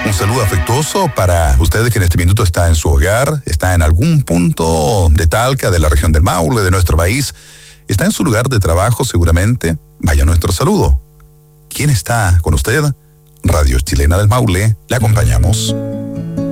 Un saludo afectuoso para usted que en este minuto está en su hogar, está en algún punto de Talca, de la región del Maule, de nuestro país, está en su lugar de trabajo seguramente. Vaya nuestro saludo. ¿Quién está con usted? Radio Chilena del Maule, le acompañamos.